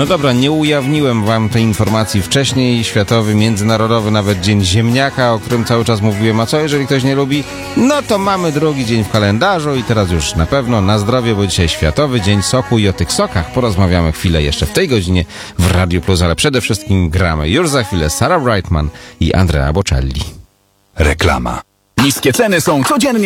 No dobra, nie ujawniłem wam tej informacji wcześniej. Światowy, międzynarodowy, nawet Dzień Ziemniaka, o którym cały czas mówiłem. A co, jeżeli ktoś nie lubi? No to mamy drugi dzień w kalendarzu i teraz już na pewno na zdrowie, bo dzisiaj Światowy Dzień Soku i o tych sokach porozmawiamy chwilę jeszcze w tej godzinie w Radiu Plus, ale przede wszystkim gramy już za chwilę Sarah Brightman i Andrea Bocelli. Reklama. Niskie ceny są codziennie.